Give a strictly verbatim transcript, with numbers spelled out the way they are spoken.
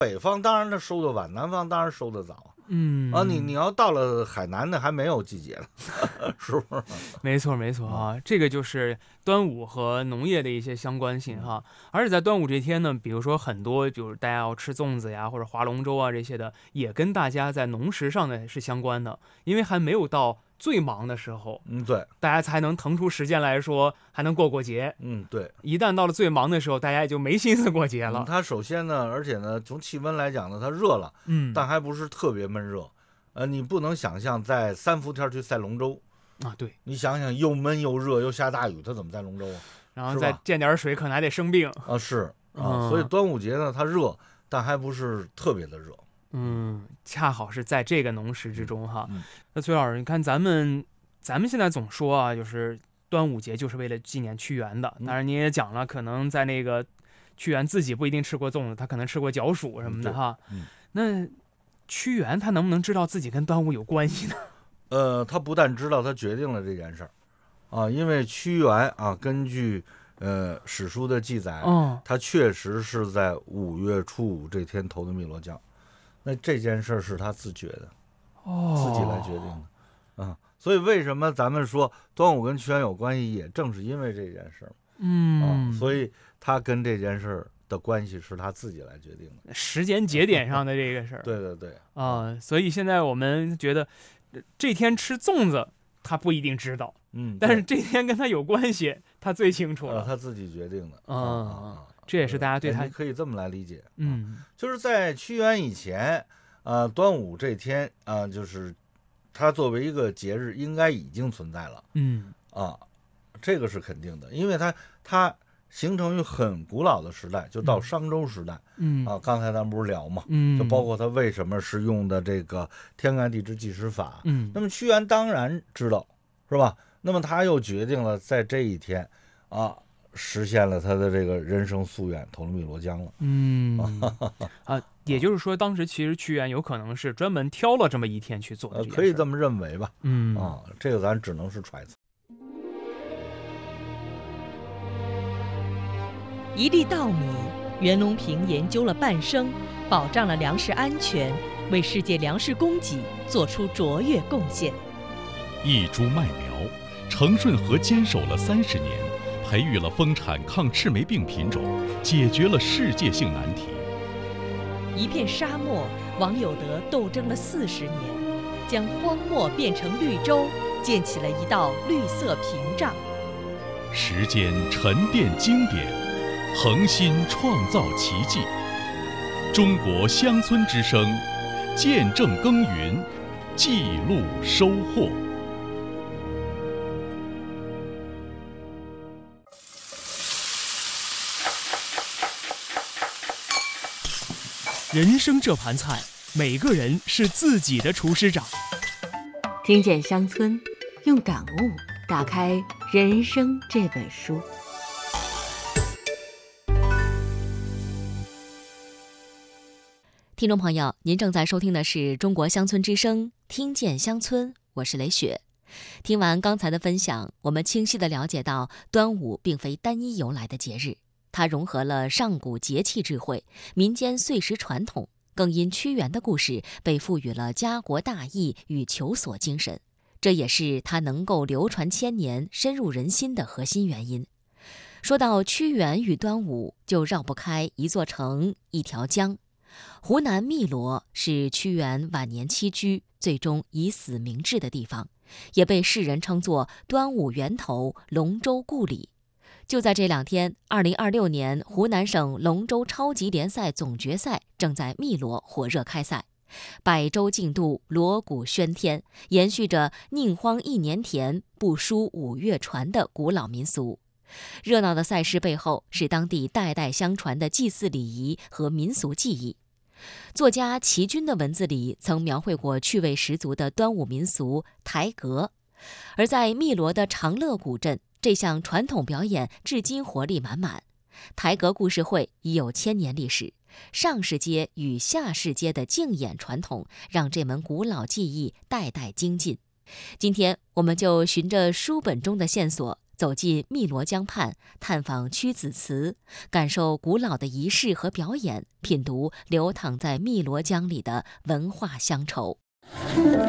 北方当然它收的晚，南方当然收的早。 嗯啊，你你要到了海南的还没有季节呢，是不是？ 没错没错啊，这个就是端午和农业的一些相关性哈。而且在端午这天呢，比如说很多就是大家要吃粽子呀，或者划龙舟啊这些的，也跟大家在农时上呢是相关的，因为还没有到最忙的时候， 嗯，对， 大家才能腾出时间来说还能过过节。 嗯，对。 一旦到了最忙的时候，大家也就没心思过节了。 嗯、它首先呢，而且呢，从气温来讲呢，它热了， 嗯， 但还不是特别闷热。呃，你不能想象在三伏天去赛龙舟啊，对， 你想想又闷又热又下大雨，它怎么赛龙舟啊？ 然后再溅点水，可能还得生病啊，是啊、 嗯， 所以端午节呢，它热，但还不是特别的热。 嗯，恰好是在这个农时之中哈。 嗯、 那崔老师，你看咱们咱们现在总说啊，就是端午节就是为了纪念屈原的。当然你也讲了，可能在那个屈原自己不一定吃过粽子，他可能吃过角黍什么的哈。 嗯， 那屈原他能不能知道自己跟端午有关系呢？ 呃，他不但知道，他决定了这件事儿啊，因为屈原啊，根据呃史书的记载， 哦， 他确实是在五月初五这天投的汨罗江。那这件事儿是他自觉的， 哦， 自己来决定的，啊，所以为什么咱们说端午跟屈原有关系，也正是因为这件事儿， 嗯、 啊，所以他跟这件事儿的关系是他自己来决定的， 时间节点上的这个事儿。 对对对， 啊，所以现在我们觉得这天吃粽子他不一定知道， 嗯， 但是这天跟他有关系，他最清楚了， 呃、他自己决定的， 啊、 啊啊， 这也是大家对他， 你可以这么来理解， 嗯， 就是在屈原以前，呃，端午这天啊、呃，就是它作为一个节日，应该已经存在了， 嗯啊，这个是肯定的，因为它它形成于很古老的时代，就到商周时代， 嗯啊，刚才咱们不是聊嘛， 嗯， 就包括它为什么是用的这个天干地支计时法， 嗯， 那么屈原当然知道，是吧？那么他又决定了在这一天，啊。实现了他的这个人生夙愿，投了汨罗江了。 嗯啊，也就是说，当时其实屈原有可能是专门挑了这么一天去做的、呃， 可以这么认为吧？ 嗯啊，这个咱只能是揣测。 一粒稻米，袁隆平研究了半生，保障了粮食安全，为世界粮食供给做出卓越贡献。 一株麦苗，程顺和坚守了三十年。培育了丰产抗赤霉病品种，解决了世界性难题。 一片沙漠，王有德斗争了四十年，将荒漠变成绿洲，建起了一道绿色屏障。 时间沉淀经典，恒心创造奇迹。中国乡村之声，见证耕耘，记录收获。 人生这盘菜，每个人是自己的厨师长。 听见乡村，用感悟打开人生这本书。 听众朋友，您正在收听的是中国乡村之声，听见乡村，我是雷雪。听完刚才的分享，我们清晰地了解到，端午并非单一由来的节日。它融合了上古节气智慧、民间岁时传统，更因屈原的故事被赋予了家国大义与求索精神，这也是它能够流传千年、深入人心的核心原因。说到屈原与端午，就绕不开一座城、一条江。湖南汨罗是屈原晚年栖居、最终以死明志的地方，也被世人称作端午源头、龙舟故里。就在这两天，二零二六年湖南省龙舟超级联赛总决赛正在汨罗火热开赛，百舟竞渡，锣鼓喧天，延续着宁荒一年田，不输五岳船的古老民俗。热闹的赛事背后是当地代代相传的祭祀礼仪和民俗技艺。作家齐君的文字里曾描绘过趣味十足的端午民俗抬革，而在汨罗的长乐古镇，这项传统表演至今活力满满。抬革故事会已有千年历史，上世街与下世街的竞演传统让这门古老技艺代代精进。今天我们就循着书本中的线索， 走进汨罗江畔，探访屈子祠，感受古老的仪式和表演，品读流淌在汨罗江里的文化乡愁。